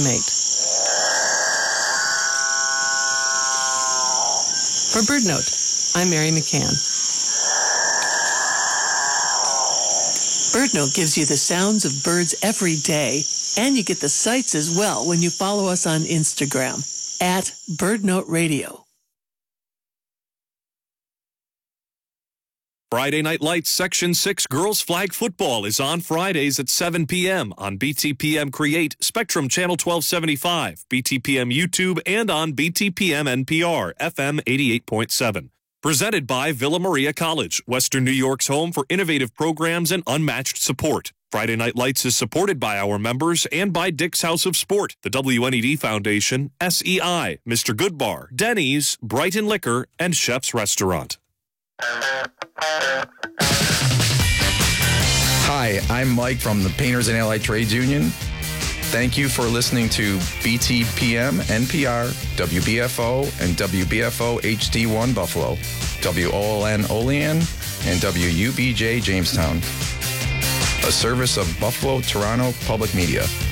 mate. For BirdNote, I'm Mary McCann. BirdNote gives you the sounds of birds every day, and you get the sights as well when you follow us on Instagram at BirdNote Radio. Friday Night Lights Section 6 Girls Flag Football is on Fridays at 7 p.m. on BTPM Create, Spectrum Channel 1275, BTPM YouTube, and on BTPM NPR, FM 88.7. Presented by Villa Maria College, Western New York's home for innovative programs and unmatched support. Friday Night Lights is supported by our members and by Dick's House of Sport, the WNED Foundation, SEI, Mr. Goodbar, Denny's, Brighton Liquor, and Chef's Restaurant. Hi, I'm Mike from the Painters and Allied Trades Union. Thank you for listening to BTPM, NPR, WBFO, and WBFO HD1 Buffalo, WOLN Olean, and WUBJ Jamestown. A service of Buffalo Toronto Public Media.